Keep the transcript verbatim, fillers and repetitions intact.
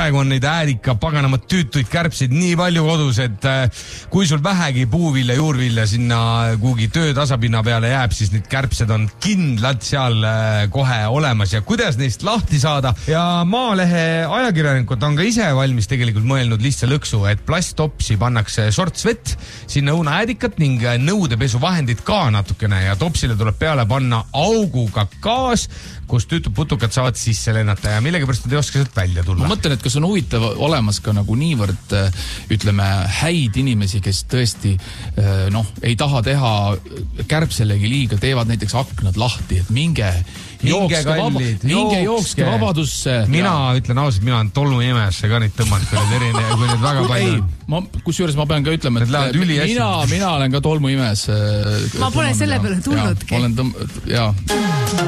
praegu on neid äärika paganama tüütuid kärbseid nii palju kodus, et kui sul vähegi puuvilja, juurvilja sinna kuhugi töö tasapinna peale jääb, siis need kärbsed on kindlalt seal kohe olemas ja kuidas neist lahti saada. Ja Maalehe ajakirjanikud on ka ise valmis tegelikult mõelnud lihtsa lõksu, et plasttopsi pannakse sorts vett, sinna õunaäädikat ning nõudepesuvahendid ka natukene ja topsile tuleb peale panna auguga gaas, kus tüütud putukad saavad sisse lennata ja millegipärast nad ei oska sealt välja tulla. Ma mõtlen, et kas on huvitav olemas ka nagu niivõrd, ütleme, häid inimesi, kes tõesti noh, ei taha teha kärbselegi liiga, teevad näiteks aknad lahti, et minge jookske, vaba, minge jookske vabadusse. Mina ja. ütlen ausalt, mina olen tolmuimejasse ka neid tõmmanud, kui need erine, kui need väga palju on. Ma, kusjuures ma pean ka ütlema, et mina, mina olen ka tolmuimejas. Ma pole selle peale tulnudki. Ja, olen tõmm... ja.